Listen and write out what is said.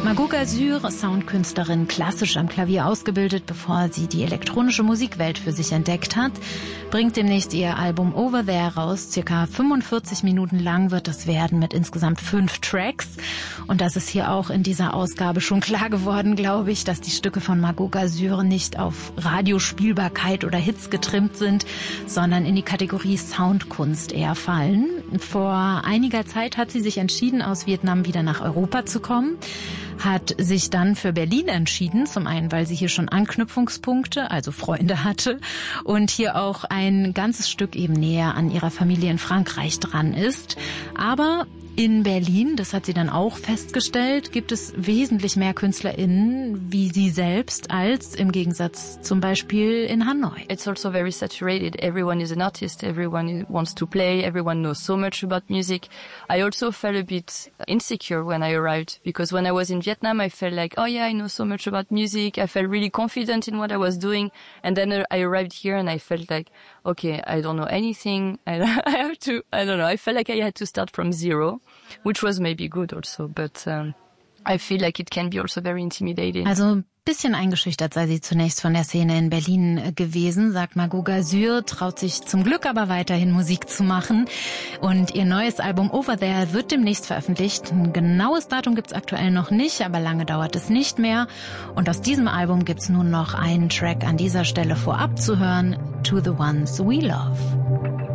Margot Gazur, Soundkünstlerin, klassisch am Klavier ausgebildet, bevor sie die elektronische Musikwelt für sich entdeckt hat, bringt demnächst ihr Album Over There raus. Circa 45 Minuten lang wird es werden mit insgesamt 5 Tracks. Und das ist hier auch in dieser Ausgabe schon klar geworden, glaube ich, dass die Stücke von Margot Gazur nicht auf Radiospielbarkeit oder Hits getrimmt sind, sondern in die Kategorie Soundkunst eher fallen. Vor einiger Zeit hat sie sich entschieden, aus Vietnam wieder nach Europa zu kommen, hat sich dann für Berlin entschieden, zum einen, weil sie hier schon Anknüpfungspunkte, also Freunde hatte und hier auch ein ganzes Stück eben näher an ihrer Familie in Frankreich dran ist. Aber in Berlin, das hat sie dann auch festgestellt, gibt es wesentlich mehr KünstlerInnen wie sie selbst als im Gegensatz zum Beispiel in Hanoi. It's also very saturated. Everyone is an artist. Everyone wants to play. Everyone knows so much about music. I also felt a bit insecure when I arrived because when I was in Vietnam, I felt like, oh yeah, I know so much about music. I felt really confident in what I was doing. And then I arrived here and I felt like, okay, I don't know anything. I don't know. I felt like I had to start from zero, which was maybe good also, but I feel like it can be also very intimidating. Also ein bisschen eingeschüchtert sei sie zunächst von der Szene in Berlin gewesen, sagt Margot Gazur, traut sich zum Glück aber weiterhin Musik zu machen. Und ihr neues Album Over There wird demnächst veröffentlicht. Ein genaues Datum gibt's aktuell noch nicht, aber lange dauert es nicht mehr. Und aus diesem Album gibt's nun noch einen Track an dieser Stelle vorab zu hören, To the Ones We Love.